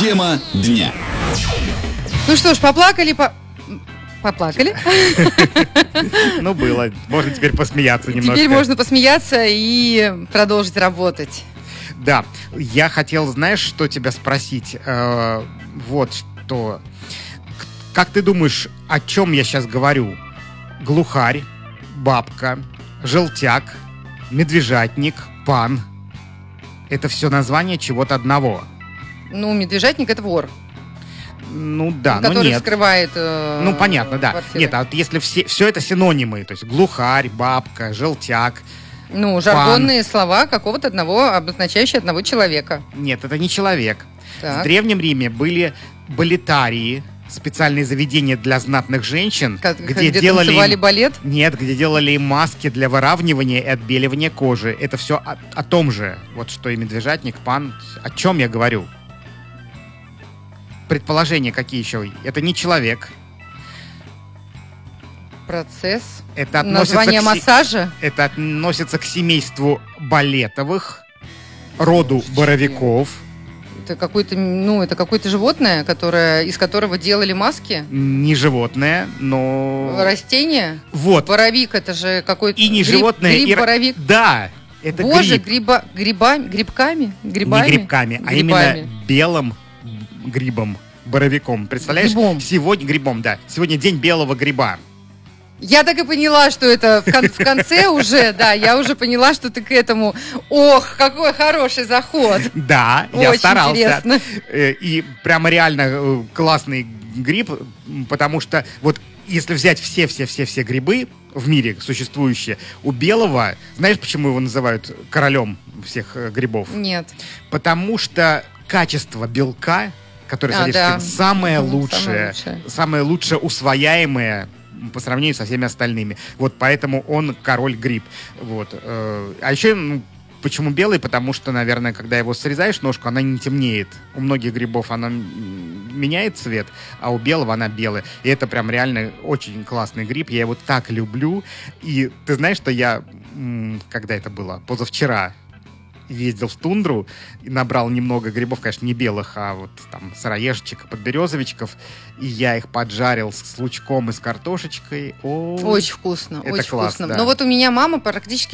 Тема дня. Ну что ж, поплакали. Ну, было. Можно теперь посмеяться немножко. Теперь можно посмеяться и продолжить работать. Да, я хотел, знаешь, что тебя спросить? Вот что. Как ты думаешь, о чем я сейчас говорю? Глухарь, бабка, желтяк, медвежатник, пан. Это все название чего-то одного. Ну, медвежатник — это вор. Ну да, но который нет. вскрывает Ну понятно, да. квартиры. Нет, а вот если все это синонимы, то есть глухарь, бабка, желтяк. Ну, жаргонные слова какого-то одного, обозначающие одного человека. Нет, это не человек. Так. В Древнем Риме были балетарии, специальные заведения для знатных женщин, где делали танцевали балет? Нет, где делали им маски для выравнивания и отбеливания кожи. Это все о том же, вот что и медвежатник, пан. О чем я говорю? Предположения какие еще? Это не человек. Процесс. Это относится Название массажа. Это относится к семейству балетовых, роду боровиков. Это какое-то животное, из которого делали маски. Не животное, но... Растение. Вот. Боровик — это же какой-то... И не животное, Гриб-боровик. Да, это Боже, гриб. грибками? Не грибками, а именно белым грибом, боровиком. Представляешь? Грибом. Сегодня день белого гриба. Я так и поняла, что это в конце уже, да, я уже поняла, что ты к этому. Ох, какой хороший заход. Да, Очень я старался. интересно. И прямо реально классный гриб, потому что вот если взять все грибы в мире существующие, у белого, знаешь, почему его называют королем всех грибов? Нет. Потому что качество белка, который содержится, самое лучшее усвояемое по сравнению со всеми остальными. Вот поэтому он король-гриб. Вот. А еще, почему белый? Потому что, наверное, когда его срезаешь ножку, она не темнеет. У многих грибов она меняет цвет, а у белого она белая. И это прям реально очень классный гриб. Я его так люблю. И ты знаешь, что я, когда это было? Позавчера ездил в тундру и набрал немного грибов, конечно, не белых, а вот там сыроежечек, подберезовичков, и я их поджарил с лучком и с картошечкой. Очень вкусно, это очень класс, вкусно. да. Но вот у меня мама практически